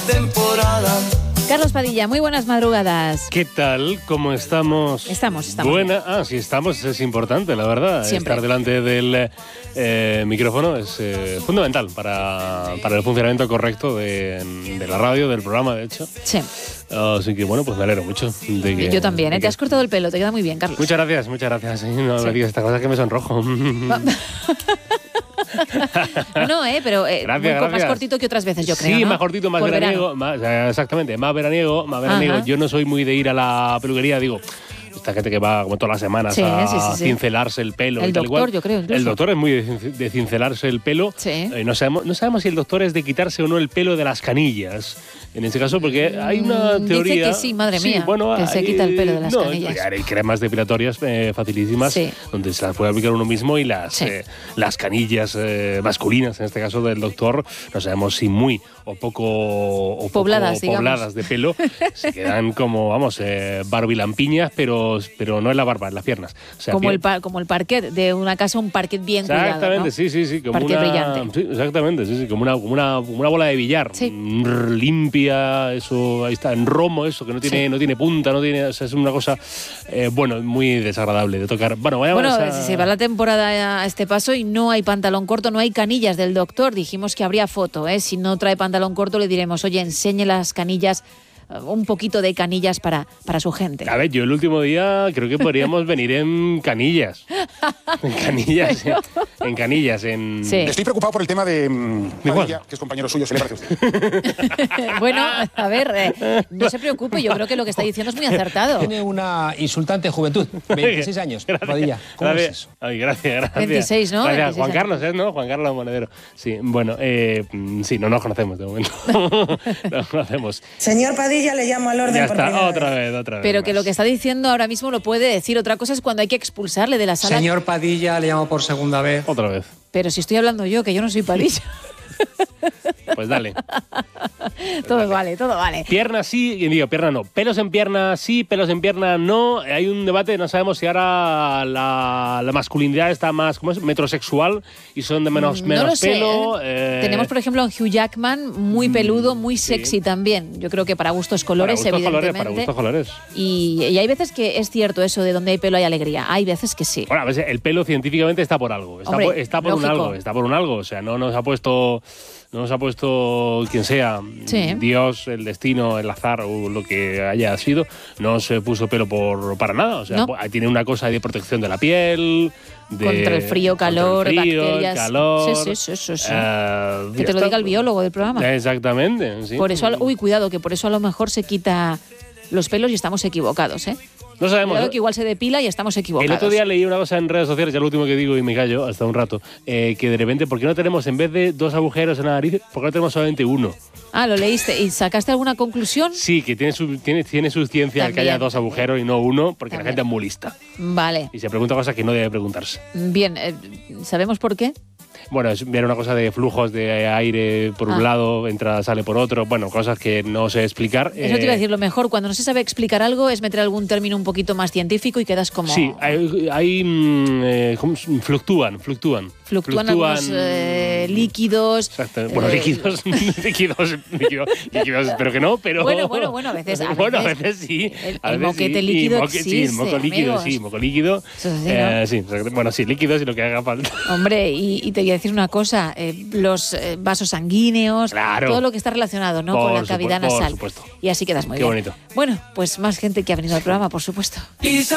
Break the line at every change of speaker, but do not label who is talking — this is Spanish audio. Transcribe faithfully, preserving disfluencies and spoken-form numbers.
temporada.
Carlos Padilla, muy buenas madrugadas.
¿Qué tal? ¿Cómo estamos?
Estamos, estamos.
Buena. Ah, sí, estamos, es importante, la verdad.
Siempre.
Estar delante del eh, micrófono es eh, fundamental para, para el funcionamiento correcto de, de la radio, del programa, de hecho.
Sí.
Así que, bueno, pues me alegro mucho. De que,
Yo también, ¿eh?
de
Te has cortado el pelo, te queda muy bien, Carlos.
Muchas gracias, muchas gracias. Sí, no
Sí.
me digas esta cosa que me sonrojo.
No, eh, pero eh,
Gracias,
muy, más
gracias.
cortito que otras veces, yo creo.
Sí,
¿no?
más cortito, más
Por
veraniego.
verano.
Más, eh, exactamente, más veraniego, más veraniego.
Ajá.
Yo no soy muy de ir a la peluquería, digo. Esta gente que va como todas las semanas
Sí,
a
sí, sí, sí.
cincelarse el pelo.
El
y tal y
doctor,
cual.
yo creo, incluso.
El doctor es muy de, cin- de cincelarse el pelo.
Sí.
Eh, no, sabemos, no sabemos si el doctor es de quitarse o no el pelo de las canillas. En este caso, porque hay una
Mm,
teoría...
dice que sí, madre mía, que se
hay-
quita el pelo de las
no,
canillas.
Hay cremas depilatorias eh, facilísimas
Sí.
donde se las puede aplicar uno mismo y las,
Sí.
eh, las canillas eh, masculinas, en este caso del doctor, no sabemos si muy o poco, o poco
Pobladas, digamos.
pobladas de pelo, se quedan como, vamos, eh, barbilampiñas, pero, pero no en la barba, en las piernas. O sea,
Como
pie-
el, par- como el parquet de una casa, un parquet bien
Exactamente,
cuidado, ¿no?
sí, sí, sí. Como
Parquet
una,
brillante.
sí, exactamente, sí, sí, como una, como una, como una bola de billar.
Sí.
Mm, limpia, eso, ahí está, en romo, eso, que no tiene,
Sí.
no tiene punta, no tiene, o sea, es una cosa, eh, bueno, muy desagradable de tocar. Bueno, vayamos
Bueno,
a...
si se va la temporada a este paso y no hay pantalón corto, no hay canillas del doctor, dijimos que habría foto, ¿eh? Si no trae pantalón corto le diremos, oye, enseñe las canillas, eh, un poquito de canillas para, para su gente.
A ver, yo el último día creo que podríamos venir en canillas. En canillas, en, en canillas, en...
Sí.
Estoy preocupado por el tema de mm,
¿De cuál?
Padilla, que es compañero suyo, se le parece a usted.
Bueno, a ver, eh, no se preocupe, yo creo que lo que está diciendo es muy acertado.
Tiene una insultante juventud, veintiséis años, Padilla. ¿Cómo
Gracias.
es eso?
Ay, gracias, gracias.
veintiséis, ¿no?
Gracias.
veintiséis
Juan
años.
Carlos, ¿eh? ¿No? Juan Carlos Monedero. Sí, bueno, eh, mm, sí, no nos conocemos de momento. No nos conocemos.
Señor Padilla, le llamo al orden
Ya
por
está,
primera
otra
vez.
vez, otra vez.
Pero que
más.
lo que está diciendo ahora mismo lo puede decir. Otra cosa es cuando hay que expulsarle de la sala.
Señor Padilla, le llamo por segunda vez.
Otra vez.
Pero si estoy hablando yo, que yo no soy Padilla.
Pues dale.
Todo vale, todo vale.
Pierna sí, y digo, pierna no. Pelos en pierna sí, pelos en pierna no. Hay un debate, no sabemos si ahora la, la masculinidad está más, ¿cómo es? Metrosexual y son de menos,
No
menos
lo sé,
pelo.
¿eh?
eh,
Tenemos, por ejemplo, a un Hugh Jackman muy peludo, muy
sí.
sexy también. Yo creo que para gustos
para
colores,
gustos colores,
evidentemente.
para gustos colores.
Y, y hay veces que es cierto eso de donde hay pelo hay alegría. Hay veces que sí.
Bueno, a veces el pelo científicamente está por algo. Está,
Hombre,
por, está por un
lógico.
algo. Está por un algo. O sea, no nos ha puesto, no nos ha puesto quien sea,
Sí.
Dios, el destino, el azar o lo que haya sido, no se puso pelo por para nada. O sea,
No.
pues, tiene una cosa de protección de la piel. De,
Contra el frío, calor,
contra el frío,
bacterias.
calor.
Sí, sí, sí, sí, sí.
eh,
Que
ya
te lo
está.
diga el biólogo del programa.
Exactamente. Sí.
Por eso, al- uy, cuidado, que por eso a lo mejor se quita los pelos y estamos equivocados, ¿eh?
no sabemos.
Cuidado que igual se depila y estamos equivocados.
El otro día leí una cosa en redes sociales, ya lo último que digo y me callo hasta un rato, eh, que de repente, ¿por qué no tenemos, en vez de dos agujeros en la nariz, por qué no tenemos solamente uno?
Ah, lo leíste. ¿Y sacaste alguna conclusión?
Sí, que tiene su, tiene, tiene su ciencia el que haya
También,
dos
también.
agujeros y no uno, porque
También.
la gente es muy lista.
Vale.
Y se pregunta cosas que no debe preguntarse.
Bien, eh, ¿sabemos por qué?
Bueno, es ver una cosa de flujos de aire por un
Ah.
lado, entra, sale por otro, bueno, cosas que no sé explicar.
Eso te iba a
Eh,
decir, lo mejor cuando no se sabe explicar algo es meter algún término un poquito más científico y quedas como...
Sí, hay, hay, mm, eh, ¿cómo se- fluctúan, fluctúan.
Fluctúan algunos eh, líquidos.
Exacto. Bueno,
eh,
líquidos, líquidos, líquidos, líquidos, espero que no, pero...
Bueno, bueno, bueno, a veces- a
bueno, a
veces
veces sí.
el-
a
el
veces
moquete
sí.
líquido
Y moque- Sí, el moco
existe,
líquido,
amigos.
sí, moco líquido.
Eso es así,
Eh,
¿no?
sí, exacto. Bueno, sí, líquidos y lo que haga falta.
Hombre, y, y te voy a decir una cosa, eh, los eh, vasos sanguíneos,
Claro.
todo lo que está relacionado, ¿no?
Por
con la
supu-
cavidad
por
nasal.
supuesto.
Y así quedas muy
Qué
bien.
bonito.
Bueno, pues más gente que ha venido al programa, por supuesto.
Y